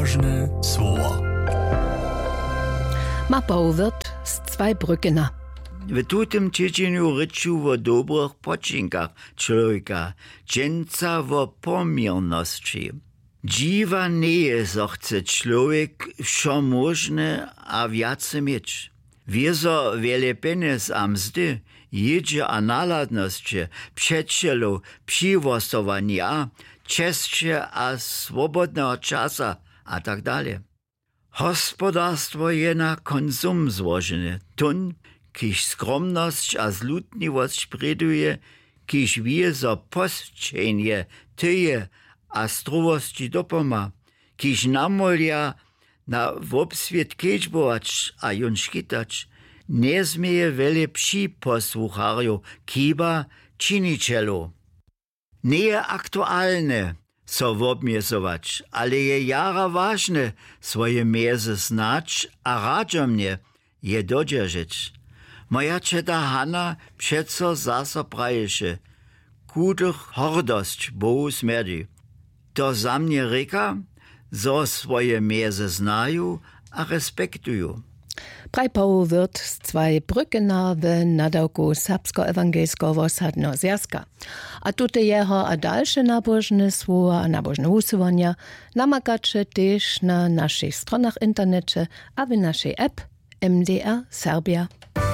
Nabożny słowo. Mapał wird z zwei Brückener. W tutym tydzieniu ryczu o dobrych poczynkach człowieka, dżęca o pomierności. Dziwa nie je, so chce człowiek wszo możne a wiace mieć. Wiezo wiele pieniędzy a mzdy, jedzie a naladności, przyjacielu, przywostowania, czescie a swobodnego czasa a tak dalej. Hospodarstwo je na konsum złożone, tun, kiż skromność a zlutliwość preduje, kiż wie, so postrzenie, tyje a struwości dopoma, kiż namolja na wobswiet kećbować a jon škitać, nie zmieje wiele przyposłucharju, kiba činicielu. Nie je aktualne so wobmiesować, ale je jara ważne swoje miezy znać a radzomnie je dodržić. Moja četa Hanna přeco zaso praješe, kudych hordość Bohu smerdzi. To za mnie reka, so swoje miezy znają a respektują. Prajpał wird z zwei Brückener w nadałku serbsko-ewangelskiego osadnego zjazka. A tutaj jeho a dalsze nabożne słowa a nabożne usuwania namakacie też na naszych stronach internecie a w naszej app MDR Serbia.